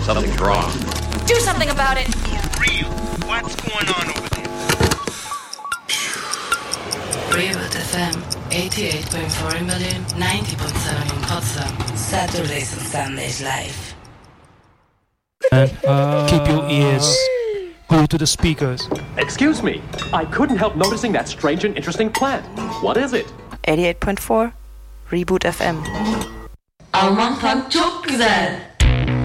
Something's wrong. Do something about it! For real, what's going on over there? Reboot FM 88.4 in Berlin, 90.7 in Potsdam. Saturdays and Sundays live. Keep your ears glued to the speakers. Excuse me, I couldn't help noticing that strange and interesting plant. What is it? 88.4 Reboot FM. Alman Tank çok güzel.